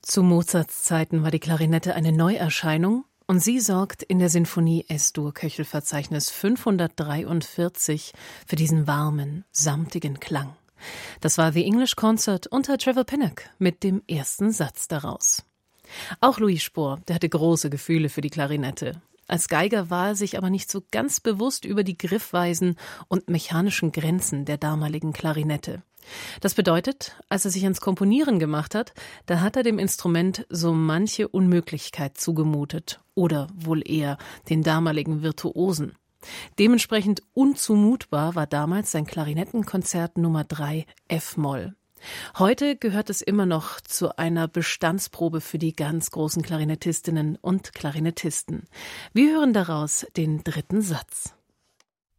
Zu Mozarts Zeiten war die Klarinette eine Neuerscheinung und sie sorgt in der Sinfonie Es-Dur-Köchelverzeichnis 543 für diesen warmen, samtigen Klang. Das war The English Concert unter Trevor Pinnock mit dem ersten Satz daraus. Auch Louis Spohr, der hatte große Gefühle für die Klarinette. Als Geiger war er sich aber nicht so ganz bewusst über die Griffweisen und mechanischen Grenzen der damaligen Klarinette. Das bedeutet, als er sich ans Komponieren gemacht hat, da hat er dem Instrument so manche Unmöglichkeit zugemutet oder wohl eher den damaligen Virtuosen. Dementsprechend unzumutbar war damals sein Klarinettenkonzert Nummer 3 F-Moll. Heute gehört es immer noch zu einer Bestandsprobe für die ganz großen Klarinettistinnen und Klarinettisten. Wir hören daraus den dritten Satz.